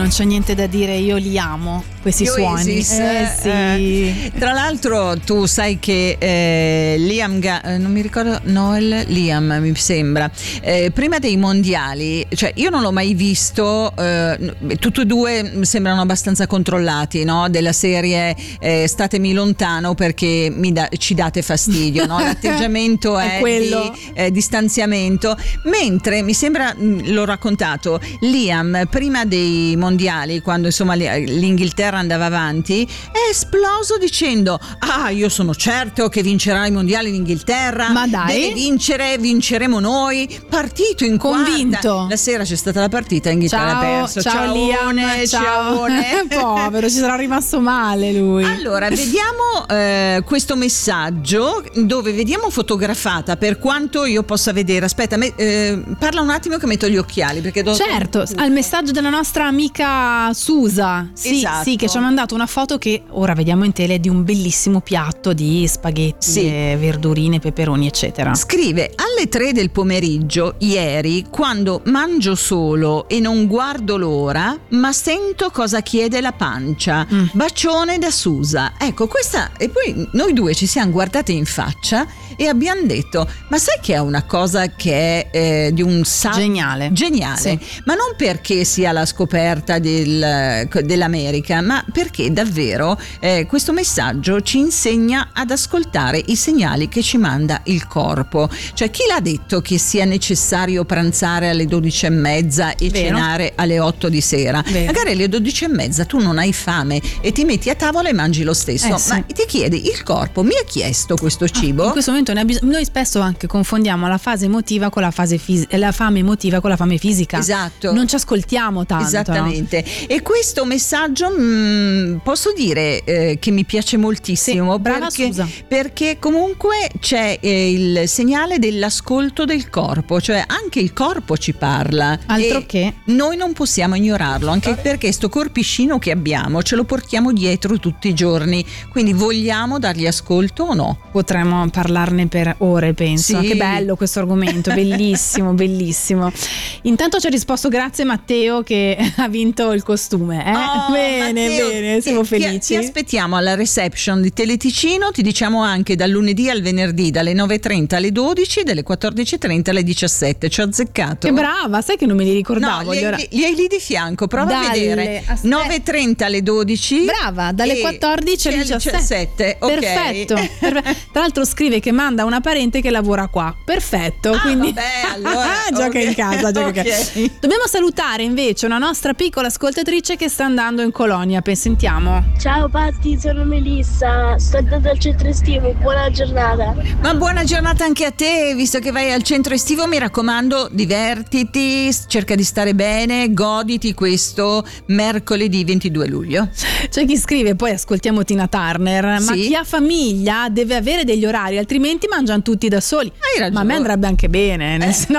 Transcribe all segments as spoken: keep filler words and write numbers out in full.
non c'è niente da dire, io li amo questi Io suoni. Isis, Eh, sì. eh, tra l'altro tu sai che eh, Liam Ga- eh, non mi ricordo Noel Liam mi sembra eh, prima dei mondiali, cioè io non l'ho mai visto, eh, tutti e due sembrano abbastanza controllati, no? Della serie eh, statemi lontano perché mi da- ci date fastidio, no? L'atteggiamento è, È quello. di eh, distanziamento, mentre mi sembra, mh, l'ho raccontato, Liam prima dei mondiali, quando insomma l'Inghilterra andava avanti, è esploso dicendo: ah, io sono certo che vincerà i mondiali l'Inghilterra, ma dai, deve vincere, vinceremo noi, partito in convinto. Quarta. La sera c'è stata la partita, Inghilterra ha perso. Ciao Ciao Liam, ciao. Povero, ci sarà rimasto male lui. Allora vediamo eh, questo messaggio dove vediamo fotografata, per quanto io possa vedere, aspetta, me, eh, parla un attimo che metto gli occhiali perché do- certo, al messaggio della nostra amica Susa, sì, esatto. sì, che ci ha mandato una foto che ora vediamo in tele di un bellissimo piatto di spaghetti, sì, e verdurine, peperoni eccetera. Scrive: alle tre del pomeriggio ieri, quando mangio solo e non guardo l'ora, ma sento cosa chiede la pancia. mm. Bacione da Susa. Ecco, questa, e poi noi due ci siamo guardate in faccia e abbiamo detto: ma sai che è una cosa che è eh, di un sa- geniale geniale sì. Ma non perché sia la scoperta del, dell'America, ma perché davvero eh, questo messaggio ci insegna ad ascoltare i segnali che ci manda il corpo. Cioè, chi l'ha detto che sia necessario pranzare alle dodici e mezza e Vero. cenare alle otto di sera? Vero. Magari alle dodici e mezza tu non hai fame e ti metti a tavola e mangi lo stesso, eh, sì. ma ti chiedi: il corpo mi ha chiesto questo cibo? Ah, in questo momento ne ha bis- noi spesso anche confondiamo la fase emotiva con la fase fis- la fame emotiva con la fame fisica. Esatto. Non ci ascoltiamo tanto. Esattamente. E questo messaggio mh, posso dire eh, che mi piace moltissimo, sì, brava perché, Susa. perché comunque c'è eh, il segnale dell'ascolto del corpo, cioè anche il corpo ci parla. Altro e che. Noi non possiamo ignorarlo, anche perché sto corpicino che abbiamo ce lo portiamo dietro tutti i giorni, quindi vogliamo dargli ascolto o no? Potremmo parlarne per ore, penso. Sì. Che bello questo argomento, bellissimo, bellissimo. Intanto ci ha risposto grazie Matteo che ha vinto il costume. Eh? Oh, bene, Matteo, bene, siamo ti, felici. Ti aspettiamo alla reception di Teleticino, ti diciamo anche dal lunedì al venerdì dalle nove e trenta alle dodici e dalle quattordici e trenta alle diciassette. Ci ho azzeccato. Che brava, sai che non me li ricordavo. No, li, hai, li hai lì di fianco, prova dalle, a vedere. aspetta. nove e trenta alle dodici. Brava, dalle quattordici alle diciassette. Okay. Perfetto. Perfetto. Tra l'altro scrive che manda una parente che lavora qua. Perfetto, ah, quindi vabbè, allora, gioca okay. in casa, gioca okay. in casa. Dobbiamo salutare invece una nostra piccola ascoltatrice che sta andando in colonia. Sentiamo. Ciao Patti, sono Melissa, sto andando al centro estivo, buona giornata. Ma buona giornata anche a te, visto che vai al centro estivo, mi raccomando, divertiti, cerca di stare bene, goditi questo mercoledì ventidue luglio. C'è chi scrive, poi ascoltiamo Tina Turner, ma sì? chi ha famiglia deve avere degli orari, altrimenti mangiano tutti da soli. Hai ragione. Ma a me andrebbe anche bene, nel eh. senso, no.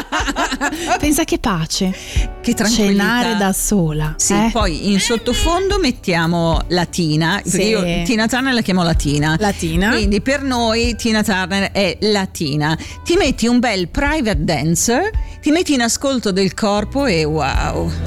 Pensa che pace, che tranquillità. Cenare da sola. Sì, eh? poi in sottofondo mettiamo la Tina, sì. perché io Tina Turner la chiamo Latina. Latina. Quindi per noi Tina Turner è Latina. Ti metti un bel private dancer, ti metti in ascolto del corpo e wow.